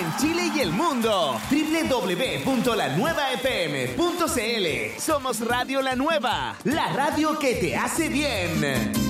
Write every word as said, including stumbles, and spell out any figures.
en Chile y el mundo. doble u doble u doble u punto la nueva f m punto c l. Somos Radio La Nueva, la radio que te hace bien.